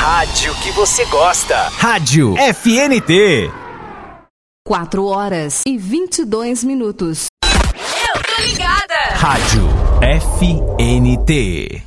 rádio que você gosta. Rádio FNT. 4h22. Eu tô ligada. Rádio FNT.